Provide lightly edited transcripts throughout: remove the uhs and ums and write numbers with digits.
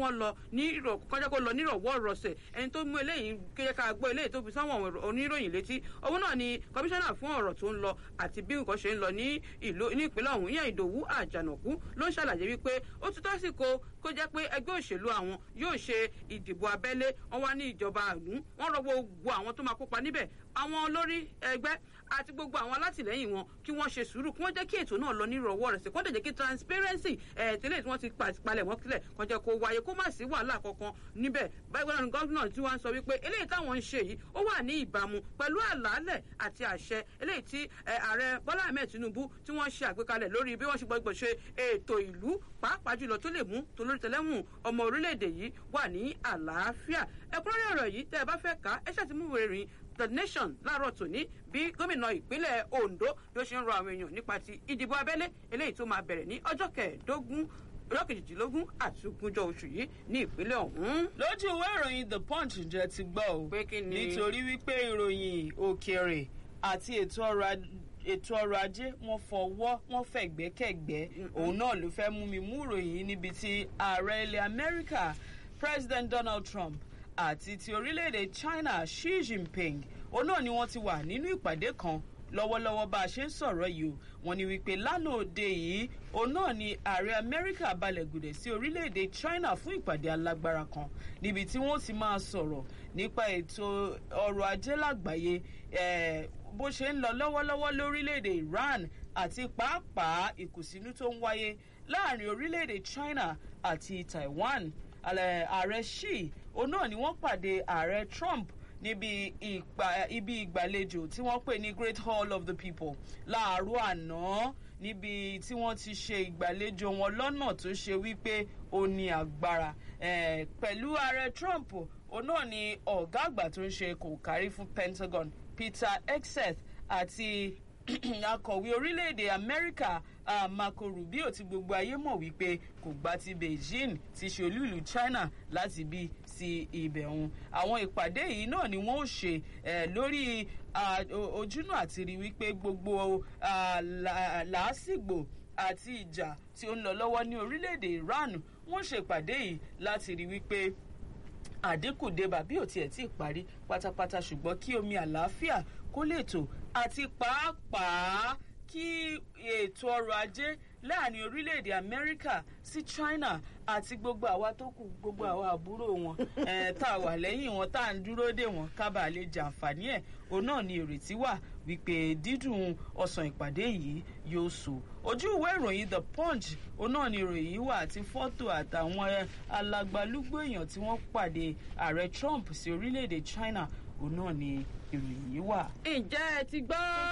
wọ́n lọ ní kọjá kó lọ nírọ̀wọ́ rọ̀sẹ̀ ẹni tó mú eléyìí kéye ká gbọ́ eléyìí tó fi sáwọn oníròyìn létí òun náà ni kọmíṣánná fún ọ̀rọ̀ tó ń lọ àti bí nǹkan ṣe ń lọ ní ìpínlẹ̀ ọ̀hún yẹn Ìdòwú Àjànàkú ló ń ṣàlàyé wípé ó ti tásìkò kó jẹ́ pé ẹgbẹ́ òṣèlú àwọn yóò ṣe ìdìbò abẹ́lé wọn wá ní ìjọba àdún wọn rọ gbogbo àwọn tó máa kópa níbẹ̀ àwọn olórí ẹgbẹ́ àti gbogbo àwọn alátìlẹ́yìn wọn kí wọ́n ṣe sùúrù kí wọ́n jẹ́ kí ètò náà lọ nírọ̀wọ́ rẹ̀ sí kó dẹ̀ jẹ́ kí transparency tẹ́lẹ̀ tí wọ́n ti palẹ̀ wọ́n sílẹ̀ kan jẹ́ kó wáyé kó má sí wàhálà kankan níbẹ̀ báyìí wọn gọ́ọ̀nà tí wọ́n sọ wípé eléyìí táwọn ń ṣe yìí ó wà ní ìbámu pẹ̀lú àlàálẹ̀ àti àṣẹ eléyìí tí ààrẹ Bọ́lá Ahmed Tinubu tí wọ́n ṣe àgbékalẹ̀ lórí bí wọ́n ṣe gbọ́dọ̀ ṣe ètò ìlú pàápàá jùlọ tó lè mú tolórí tẹlẹ́mù ọmọ orílẹ̀-èdè yìí wà ní àlàáfíà ẹ̀kúnrẹ́rẹ́ ọ̀rọ̀ yìí tẹ́ ẹ bá fẹ́ kà ẹ ṣàtìmúwò ìrìn The Nation láàárọ̀ tòní bí gómìnà ìpínlẹ̀ Ondo bí ó ṣe ń rọ àwọn èèyàn nípa ti ìdìbò abẹ́lé eléyìí tó máa bẹ̀rẹ̀ ní ọjọ́ kejìdínlógún àti ogúnjọ́ oṣù yìí ní ìpínlẹ̀ ọ̀hún. lójú ìwé ìròyìn The Punch ǹjẹ́ ti gbọ́ o pé kí ni nítorí wípé ìròyìn òkèèrè àti ètò ọrọ̀ ajé wọ́n fẹ̀gbẹ́kẹ̀gbẹ́ òun náà ló fẹ́ mú mi mú ìròyìn níbi tí ààrẹ ilẹ̀ Amẹ́ríkà President Donald Trump àti ti orílẹ̀-èdè China Xi Jinping òun náà ni wọ́n ti wà nínú ìpàdé kan lọ́wọ́lọ́wọ́ bá a ṣe ń sọ̀rọ̀ yìí o wọ́n ní wípé lánàá òde yìí òun náà ni ààrẹ Amẹ́ríkà balẹ̀ gùdẹ̀ sí orílẹ̀-èdè China fún ìpàdé alágbára kan níbi tí wọ́n ti máa sọ̀rọ̀ nípa ètò ọrọ̀ ajé lágbàáyé bó ṣe ń lọ lọ́wọ́lọ́wọ́ lórílẹ̀-èdè Iran àti pàápàá ìkùnsínú tó ń wáyé láàrin orílẹ̀-èdè China àti Taiwan ààrẹ Xi òun náà ni wọ́n pàdé ààrẹ Trump níbi ìgbàlejò tí wọ́n pè ní Great Hall of the People láàárọ̀ àná níbi tí wọ́n ti ṣe ìgbàlejò wọn lọ́nà tó ṣe wípé ó ní agbára pẹ̀lú ààrẹ Trump òun náà ni ọ̀gá àgbà tó ń ṣe kò kárí fún Pentagon Peter Hegseth àti akọ̀wé orílẹ̀-èdè Amẹ́ríkà Marco Rubio tí gbogbo ayé mọ̀ wípé kò gbà ti Beijing ti ṣe olú-ìlú China láti bí sí ibẹ̀ ọ̀hún. Àwọn ìpàdé yìí náà ni wọ́n ó ṣe lórí ojúnà àti rí wípé gbogbo làásìgbò àti ìjà tí ó ń lọ lọ́wọ́ ní orílẹ̀-èdè Iran wọ́n ṣe ìpàdé yìí láti rí wípé àdínkù débà bí ò tiẹ̀ tí ì parí pátápátá ṣùgbọ́n kí omi àlàáfíà kó lè tò àti pàápàá kí ètò ọrọ̀ ajé láàrin orílẹ̀-èdè Amẹ́ríkà sí China àti gbogbo àwa tó kù gbogbo àwa àbúrò wọn tá a wà lẹ́yìn wọn tá à ń dúró dè wọ́n ká bàa lè jàǹfààní ẹ̀ òun náà ni ìrètí wà wípé dídùn ọ̀sán ìpàdé yìí yóò so. Ojú ìwé ìròyìn The Punch òun náà ni ìròyìn yìí wà àti fọ́tò àtàwọn alàgbàlúgbò èèyàn tí wọ́n pàdé ààrẹ Trump sí orílẹ̀-èdè China òun náà ni ìròyìn yìí wà. ǹjẹ́ ẹ ti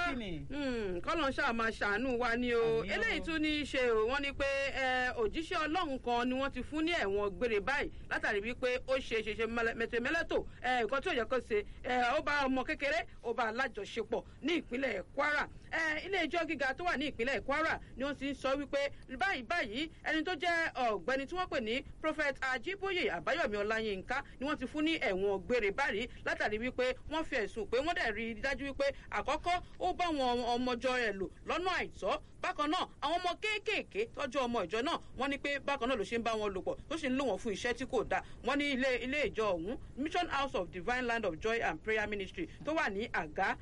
gbọ́ kọ́lọ́n ṣáà máa ṣàánú wa ni o eléyìí tún ní í ṣe o wọ́n ní pé òjíṣẹ́ Ọlọ́run kan ni wọ́n ti fún ní ẹ̀wọ̀n gbére báyìí látàrí wípé ó ṣe mẹtẹmẹlẹtò nǹkan tí ò yẹ kó ṣe ó bá ọmọ kékeré ó bá alájọṣepọ̀ ní ìpínlẹ̀ Kwara ilé ẹjọ́ gíga tó wà ní ìpínlẹ̀ Kwara ni wọ́n ti ń sọ wípé báyìí ẹni tó jẹ́ ọ̀gbẹ́ni tí wọ́n pè ní Prophet Ajíbóyè Àbáyọ̀mí Ọláyínká ni wọ́n ti fún ní ẹ̀wọ̀n gbére báyìí látàrí wípé wọ́n fi ẹ̀sùn pé wọ́n dẹ̀ rí i dájú wípé àkọ́kọ́ ó bá wọn ọmọjọ rẹ̀ lò lọ́nà àìtọ́ bákan náà àwọn ọmọ kéékèèké tọ́jú ọmọ ìjọ náà wọ́n ní pé bákan náà ló ṣe ń bá wọn lò pọ̀ tó sì ń lò wọ́n fún iṣẹ́ tí kò dáa wọ́n ní ilé ìjọ ọ̀hún Mission House of Divine Land of Joy and Prayer Ministry tó wà ní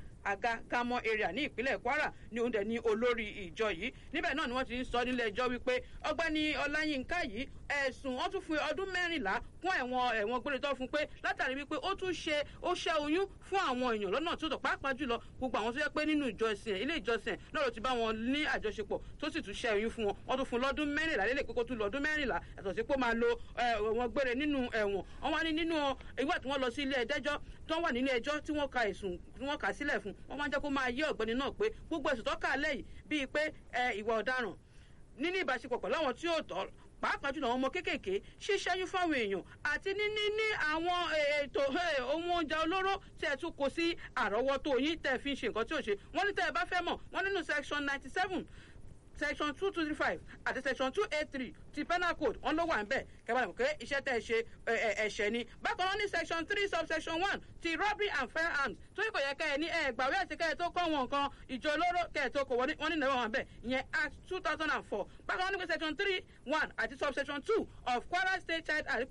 Gamo area ní ìpínlẹ̀ Kwara ní oúnjẹ ní olórí ìjọ yìí níbẹ̀ náà ni wọ́n ti ń sọ nílé ẹjọ́ wípé ọ̀gbẹ́ni Ọláyínká yìí ẹ̀sùn wọ́n tún fún ọdún 14 kún ẹ̀wọ̀n gbére tó fún pé látàrí wípé ó ṣẹ́ oyún fún àwọn èèyàn lọ́nà tó tọ́ pàápàá jùlọ gbogbo àwọn tó yẹ pé nínú ìjọsìn ilé ìjọsìn lọ́rọ̀ ti bá wọn ní àjọṣepọ̀ tó sì tún ṣẹ́ oyún fún wọn wọ́n tún fún lọ́dún 14 lélẹ̀ pé kó tún lọ́dún 14 yàtọ̀ sí pé ó máa lo ẹ̀wọ̀n gbére nínú ẹ̀wọ̀n wọ́n wá ní nínú ìgbà tí wọ́n lọ sí ilé ẹjọ́ tó wà nínú ẹjọ́ tí wọ́n ka ẹ̀sùn tí wọ́n kà sílẹ̀ fún wọ́n máa ń jẹ́ kó máa yé ọ̀gbẹ́ni náà pé gbogbo ẹ̀sùn tó kà lẹ́yìn bíi pé ìwà ọ̀daràn níní ìbáṣepọ̀ pẹ̀lú àwọn tí ó tọ́ pàápàá jùlọ àwọn ọmọ kéékèèké ṣíṣẹ́yún fáwọn èèyàn àti níní àwọn ètò ohun oúnjẹ olóró tí ẹ tún kó sí àrọ́wọ́tó yín tẹ́ fi ń ṣe nǹkan tí ò ṣe wọ́n ní tẹ́ ẹ bá fẹ́ mọ̀ wọ́n nínú section 97 section 2235 àti section 283 ti penal code wọn ló wà ń bẹ̀ kẹfà pé iṣẹ́ tẹ́ ẹ ṣe ẹ̀ṣẹ̀ ni bákan náà ní section 3 subsection 1 ti robbery and firearms tó yẹ kò yẹ kẹ́ ẹ ní gbàwé àti kẹ́ ẹ tó kọ́ wọn nǹkan ìjọ olóró kẹ́ ẹ tó kọ̀ wọ́n ní ìnáwó wọn bẹ̀ ìyẹn act 2004 bákan náà ní section 3(1) àti subsection 2 of Kwara State Child